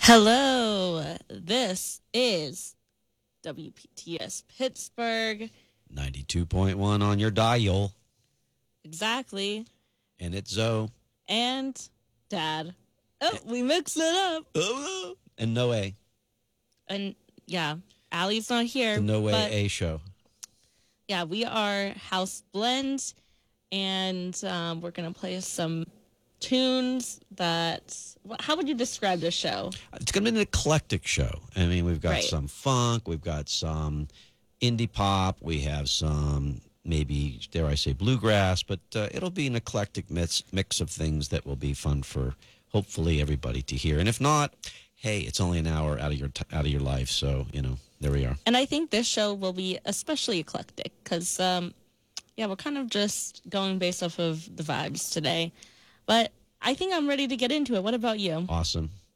Hello, this is WPTS Pittsburgh. 92.1 on your dial. Exactly. And it's Zoe. And Dad. Oh, we mixed it up. And No A. And yeah, Allie's not here. The No Way but, A show. Yeah, we are House Blend, and we're going to play some tunes that... How would you describe this show? It's going to be an eclectic show. I mean, we've got some funk, we've got some indie pop, we have some, maybe, dare I say, bluegrass, but it'll be an eclectic mix of things that will be fun for, hopefully, everybody to hear. And if not, hey, it's only an hour out of your life, so, there we are. And I think this show will be especially eclectic because, we're kind of just going based off of the vibes today. But I think I'm ready to get into it. What about you? Awesome.